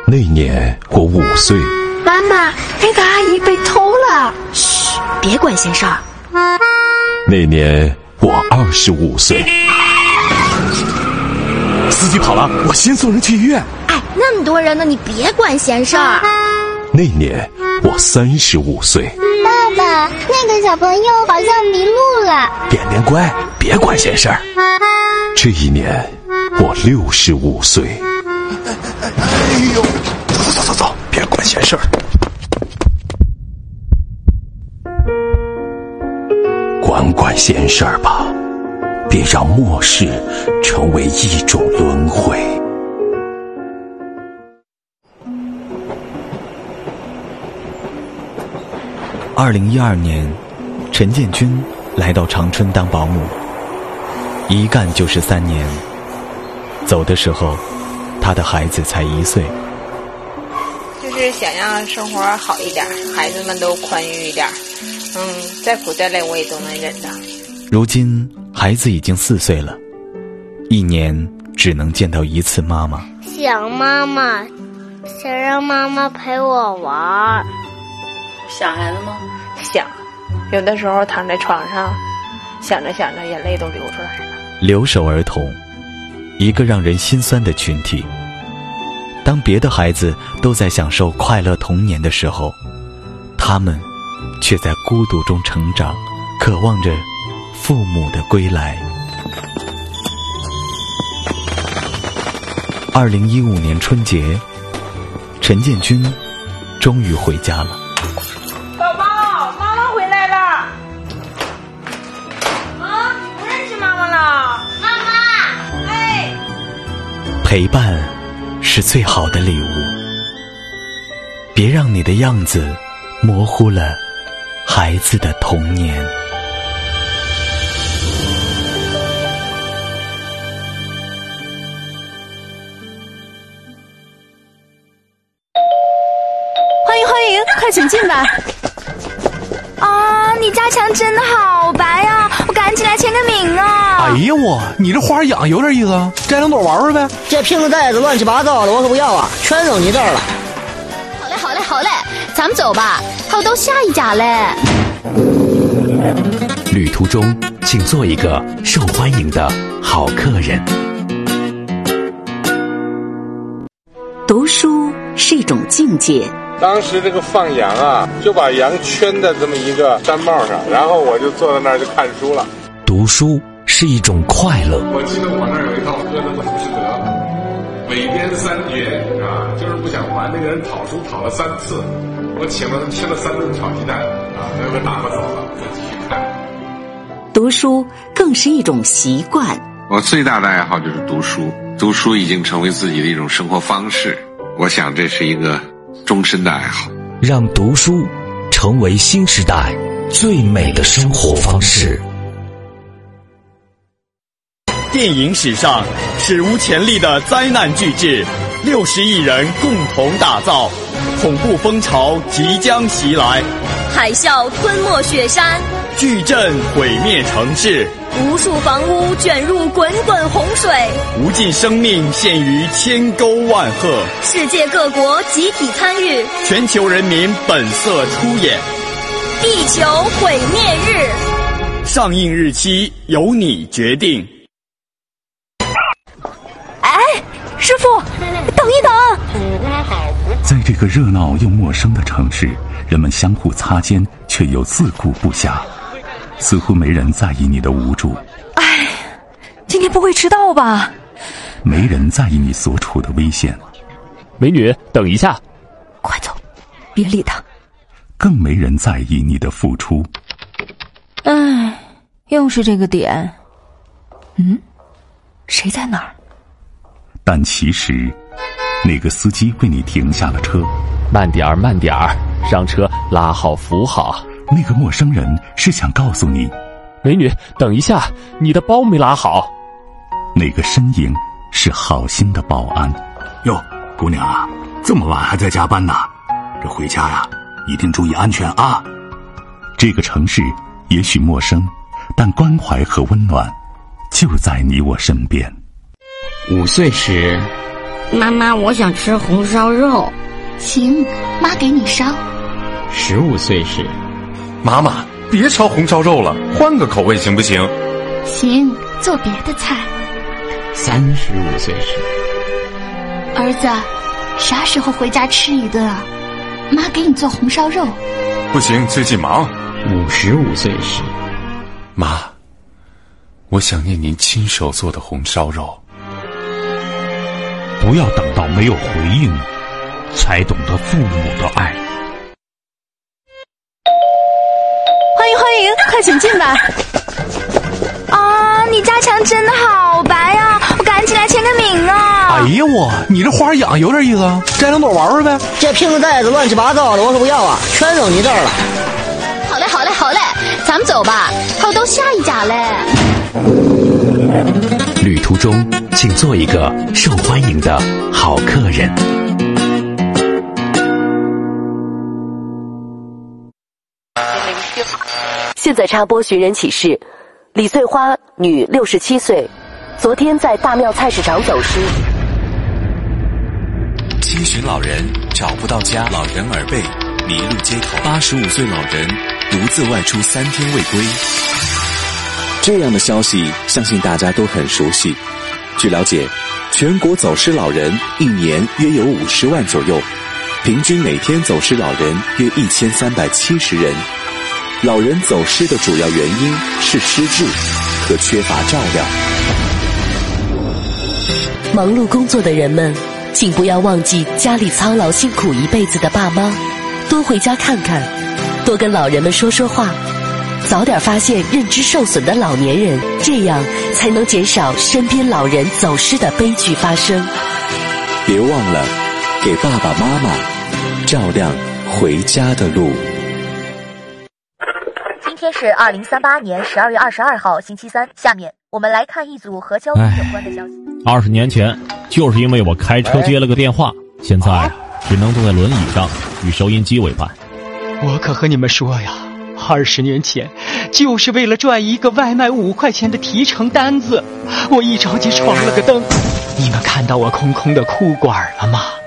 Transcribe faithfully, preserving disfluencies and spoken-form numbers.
那年我五岁。 妈妈，那个阿姨被偷了。 嘘，别管闲事儿。 那年我二十五岁。 司机跑了，我先送人去医院。 哎，那么多人呢，你别管闲事儿。 那年我三十五岁。 爸爸，那个小朋友好像迷路了。 点点乖，别管闲事儿。 这一年我六十五岁。 哎呦，走走走走，别管闲事儿。 管管闲事儿吧，别让末世成为一种轮回。 二零一二年，陈建军来到长春当保姆，一干就是三年。走的时候，他的孩子才一岁。 就是想让生活好一点，孩子们都宽裕一点，嗯，再苦再累我也都能忍的。 如今孩子已经四岁了，一年只能见到一次妈妈。 想妈妈，想让妈妈陪我玩。 想孩子吗？想，有的时候躺在床上，想着想着眼泪都流出来了。 留守儿童，一个让人心酸的群体。当别的孩子都在享受快乐童年的时候，他们却在孤独中成长，渴望着父母的归来。二零一五年春节，陈建军终于回家了。 宝宝，妈妈回来了。啊，你不认识妈妈了？ 妈妈， 哎， 陪伴是最好的礼物，别让你的样子模糊了孩子的童年。 欢迎欢迎，快请进吧。 啊，你家墙真的好白呀、啊！我赶紧来签个名啊！ 哎呀我，你这花养有点意思啊，摘两朵玩玩呗。 这瓶子袋子乱七八糟的，我可不要啊，全扔你这儿了。 好嘞好嘞好嘞，咱们走吧，还有到下一家嘞。 旅途中，请做一个受欢迎的好客人。 读书是一种境界。 当时这个放羊啊，就把羊圈在这么一个山帽上，然后我就坐在那儿就看书了。 读书是一种快乐。 我记得我那儿有一套歌，那么浮士德，尾编三绝啊，就是不想还那个人讨书讨了三次，我请了他吃了三顿炒鸡蛋啊，那个打发走了，再继续看。 读书更是一种习惯。 我最大的爱好就是读书，读书已经成为自己的一种生活方式，我想这是一个终身的爱好。 让读书成为新时代最美的生活方式。 电影史上史无前例的灾难巨制，六十亿人共同打造，恐怖风潮即将袭来， 海啸吞没雪山， 巨震毁灭城市， 无数房屋卷入滚滚洪水， 无尽生命陷于千沟万壑， 世界各国集体参与， 全球人民本色出演。 地球毁灭日， 上映日期由你决定。 哎，师傅，等一等！ 在这个热闹又陌生的城市，人们相互擦肩，却又自顾不暇，似乎没人在意你的无助。 哎，今天不会迟到吧？ 没人在意你所处的危险。 美女，等一下！ 快走，别理他。 更没人在意你的付出。 哎，又是这个点。嗯，谁在哪儿？ 但其实，那个司机为你停下了车。 慢点儿，慢点儿，让车拉好扶好。 那个陌生人是想告诉你， 美女，等一下，你的包没拉好。 那个身影是好心的保安。 哟，姑娘啊，这么晚还在加班呢？这回家呀，一定注意安全啊！ 这个城市也许陌生，但关怀和温暖就在你我身边。 五岁时， 妈妈，我想吃红烧肉。 行，妈给你烧。 十五岁时， 妈妈别烧红烧肉了，换个口味行不行？ 行，做别的菜。 三十五岁时， 儿子，啥时候回家吃一顿啊？妈给你做红烧肉。 不行，最近忙。 五十五岁时， 妈，我想念您亲手做的红烧肉。 不要等到没有回应，才懂得父母的爱。 欢迎欢迎，快请进吧。啊，你家墙真的好白呀、啊！我赶紧来签个名啊！ 哎呀我，你这花养有点意思啊，摘两朵玩玩呗。 这瓶子袋子乱七八糟的，我可不要啊，全扔你这儿了。 好嘞好嘞好嘞，咱们走吧，还有到下一家嘞。 旅途中，请做一个受欢迎的好客人。 现在插播寻人启事：李穗花，女，六十七岁，昨天在大庙菜市场走失。 七旬老人找不到家，老人耳背，迷路街头。八十五岁老人独自外出三天未归。 这样的消息，相信大家都很熟悉。据了解，全国走失老人一年约有五十万左右，平均每天走失老人约一千三百七十人。老人走失的主要原因是失智和缺乏照料。 忙碌工作的人们，请不要忘记家里操劳辛苦一辈子的爸妈，多回家看看，多跟老人们说说话，早点发现认知受损的老年人，这样才能减少身边老人走失的悲剧发生。 别忘了给爸爸妈妈照亮回家的路。 今天是二零三八年十二月二十二号星期三，下面我们来看一组和交通有关的消息。 二十年前，就是因为我开车接了个电话，现在只能坐在轮椅上与收音机为伴。 我可和你们说呀，二十年前就是为了赚一个外卖五块钱的提成单子，我一着急闯了个灯。你们看到我空空的裤管了吗？